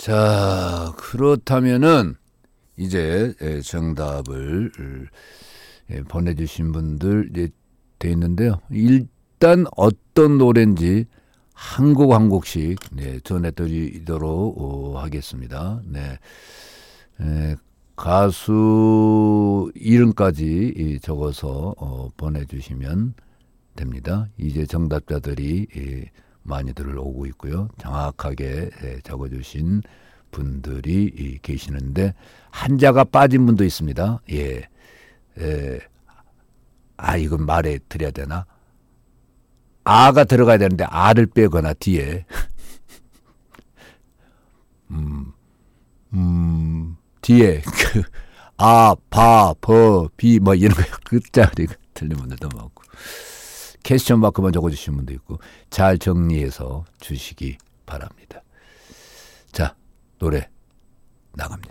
자, 그렇다면은 이제 정답을 보내주신 분들 이제 돼 있는데요. 일단 어떤 노래인지 한 곡씩 전해드리도록 하겠습니다. 네, 가수 이름까지 적어서 보내주시면 됩니다. 이제 정답자들이 많이들 오고 있고요. 정확하게 적어주신 분들이 계시는데 한자가 빠진 분도 있습니다. 이건 말해 드려야 되나? 아가 들어가야 되는데 아를 빼거나 뒤에 뒤에 바, 버, 비 뭐 이런 거 끝자리가 틀린 분들도 많고 퀘스천 마크만 적어주신 분도 있고 잘 정리해서 주시기 바랍니다. 자, 노래 나갑니다.